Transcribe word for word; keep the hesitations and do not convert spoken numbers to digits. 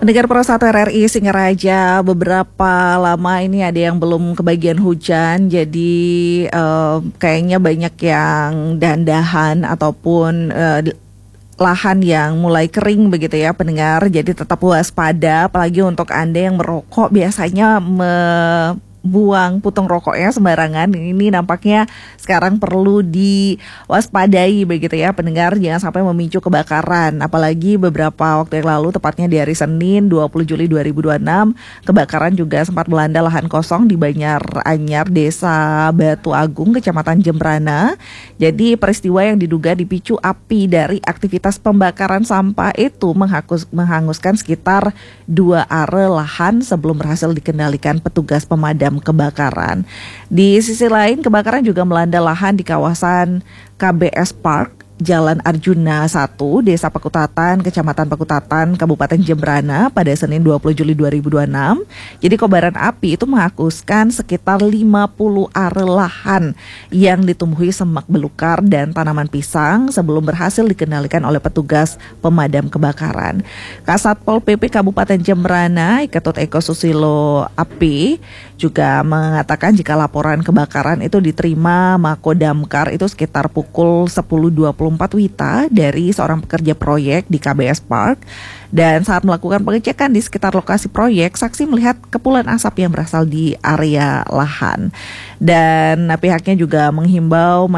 Pendengar Pro satu R R I Singaraja, beberapa lama ini ada yang belum kebagian hujan, jadi eh, kayaknya banyak yang dandahan ataupun eh, lahan yang mulai kering begitu ya pendengar. Jadi tetap waspada, apalagi untuk Anda yang merokok biasanya membuang putung rokoknya sembarangan. Ini nampaknya sekarang perlu diwaspadai begitu ya pendengar, jangan sampai memicu kebakaran. Apalagi beberapa waktu yang lalu, tepatnya di hari Senin dua puluh Juli dua ribu dua puluh enam, kebakaran juga sempat melanda lahan kosong di Banyaranyar, Desa Batu Agung, Kecamatan Jembrana. Jadi peristiwa yang diduga dipicu api dari aktivitas pembakaran sampah itu menghanguskan, menghanguskan sekitar dua are lahan sebelum berhasil dikendalikan petugas pemadam kebakaran. Di sisi lain, kebakaran juga melanda lahan di kawasan K B S Park, Jalan Arjuna satu, Desa Pakutatan, Kecamatan Pakutatan, Kabupaten Jembrana pada Senin dua puluh Juli dua ribu dua puluh enam. Jadi kobaran api itu menghanguskan sekitar lima puluh are lahan yang ditumbuhi semak belukar dan tanaman pisang sebelum berhasil dikendalikan oleh petugas pemadam kebakaran. Kasatpol P P Kabupaten Jembrana, Ketut Eko Susilo A P, juga mengatakan jika laporan kebakaran itu diterima Mako Damkar itu sekitar pukul sepuluh dua puluh empat Wita dari seorang pekerja proyek di K B S Park, dan saat melakukan pengecekan di sekitar lokasi proyek, saksi melihat kepulan asap yang berasal di area lahan, dan pihaknya juga menghimbau